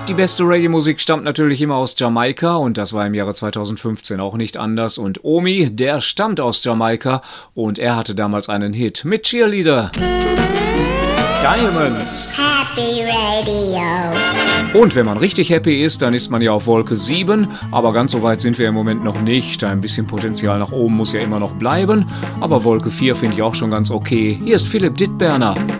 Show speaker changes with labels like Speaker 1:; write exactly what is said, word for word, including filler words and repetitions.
Speaker 1: Die beste Reggae-Musik stammt natürlich immer aus Jamaika und das war im Jahre zweitausendfünfzehn auch nicht anders. Und Omi, der stammt aus Jamaika und er hatte damals einen Hit mit Cheerleader. Diamonds.
Speaker 2: Happy Radio.
Speaker 1: Und wenn man richtig happy ist, dann ist man ja auf Wolke sieben, aber ganz so weit sind wir im Moment noch nicht. Ein bisschen Potenzial nach oben muss ja immer noch bleiben, aber Wolke vier finde ich auch schon ganz okay. Hier ist Philipp Dittberner.